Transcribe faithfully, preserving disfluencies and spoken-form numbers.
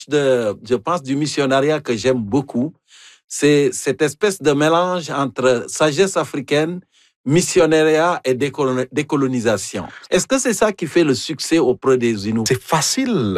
De, je pense du missionariat que j'aime beaucoup, c'est cette espèce de mélange entre sagesse africaine, missionariat et décolonisation. Est-ce que c'est ça qui fait le succès auprès des Inuits? C'est facile